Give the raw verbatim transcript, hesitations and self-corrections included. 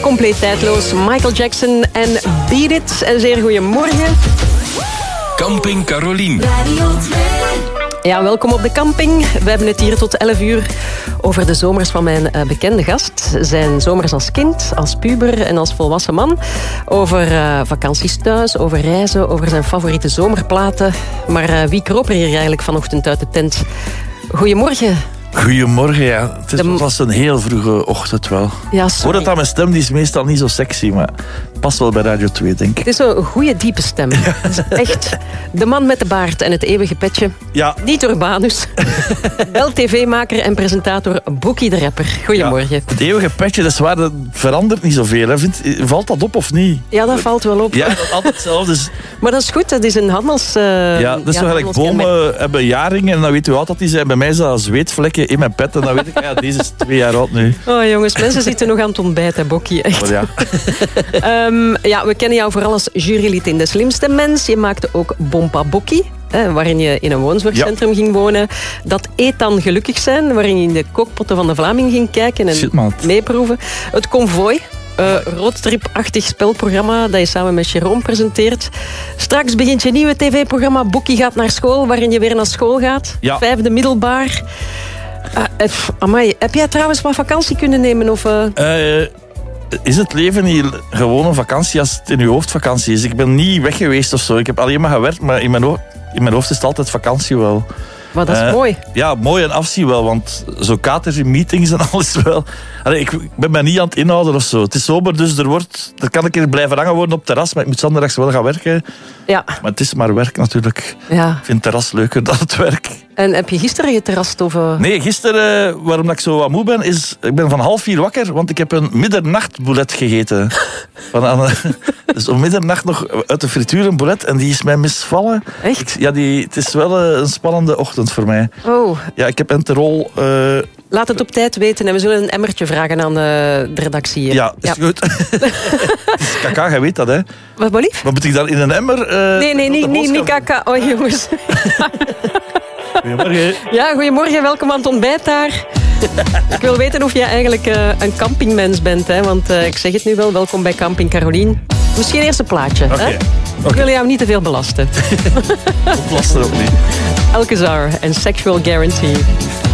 compleet tijdloos. Michael Jackson en Beat It. En zeer goeiemorgen. Camping Carolien. Ja, welkom op de camping. We hebben het hier tot elf uur over de zomers van mijn uh, bekende gast. Zijn zomers als kind, als puber en als volwassen man. Over uh, vakanties thuis, over reizen, over zijn favoriete zomerplaten. Maar uh, wie kroop er hier eigenlijk vanochtend uit de tent? Goedemorgen. Goedemorgen, ja. Het is De... vast een heel vroege ochtend wel. Ja, hoor dat aan mijn stem, die is meestal niet zo sexy, maar past wel bij Radio twee, denk ik. Het is zo'n goede, diepe stem. Ja. Het is echt de man met de baard en het eeuwige petje. Ja. Niet Urbanus. Wel tv-maker en presentator Boekie de Rapper. Goedemorgen. Ja, het eeuwige petje, dat is waar, dat verandert niet zoveel. Hè. Vindt, valt dat op of niet? Ja, dat valt wel op. Ja, altijd hetzelfde. Dus... Maar dat is goed, dat is een handels... Uh, ja, dat is ja, zo gelijk bomen hebben jaringen en dan weet u hoe oud dat die zijn. Bij mij is dat zweetvlekken in mijn pet en dan weet ik, ja, deze is twee jaar oud nu. Oh jongens, mensen zitten nog aan het ontbijten, Bokkie, echt. Maar ja. um, ja, we kennen jou vooral als jurylid in De Slimste Mens. Je maakte ook Bompa Bokkie, hè, waarin je in een woonzorgcentrum ja. ging wonen. Dat Eet dan Gelukkig Zijn, waarin je in de kookpotten van de Vlaming ging kijken en Shit, meeproeven. Het Konvooi. Uh, roadtrip-achtig spelprogramma dat je samen met Jérôme presenteert. Straks begint je nieuwe tv-programma Bokkie gaat naar school, waarin je weer naar school gaat. Ja. Vijfde middelbaar. Uh, pff, amai, heb jij trouwens wat vakantie kunnen nemen? Of, uh... Uh, is het leven niet gewoon een vakantie als het in je hoofd vakantie is? Ik ben niet weg geweest of zo. Ik heb alleen maar gewerkt, maar in mijn, ho- in mijn hoofd is het altijd vakantie wel. Maar dat is uh, mooi. Ja, mooi en afzien wel, want zo katers in meetings en alles wel. Allee, ik, ik ben mij niet aan het inhouden of zo. Het is sober, dus er, wordt, er kan een keer blijven hangen worden op het terras, maar ik moet zondags wel gaan werken. Ja. Maar het is maar werk natuurlijk. Ja. Ik vind het terras leuker dan het werk. En heb je gisteren geterrast? Of, uh... Nee, gisteren, waarom ik zo wat moe ben, is... Ik ben van half vier wakker, want ik heb een middernachtboulet gegeten. Van aan, dus om middernacht nog uit de frituur een boulet en die is mij misvallen. Echt? Ik, ja, die, het is wel een spannende ochtend voor mij. Oh. Ja, ik heb enterol... Uh, Laat het op tijd weten en we zullen een emmertje vragen aan de redactie. Ja, is ja. goed. Het is kaka, jij weet dat, hè? Wat, wat lief? Wat moet ik dan in een emmer... Uh, nee, nee, niet, niet, niet kaka. Oh, jongens. Goedemorgen. Ja, goedemorgen. Welkom aan het ontbijt daar. Ik wil weten of jij eigenlijk uh, een campingmens bent, hè? Want uh, ik zeg het nu wel. Welkom bij Camping Carolien. Misschien eerst een plaatje. Okay. Hè? Okay. Ik wil jou niet te veel belasten. Ontlasten ook niet. Alcazar en Sexual Guarantee.